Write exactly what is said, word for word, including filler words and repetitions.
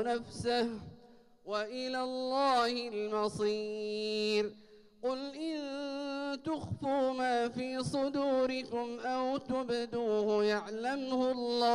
نفسه وإلى الله المصير. قل إن تخفوا ما في صدوركم أو تبدوه يعلمه الله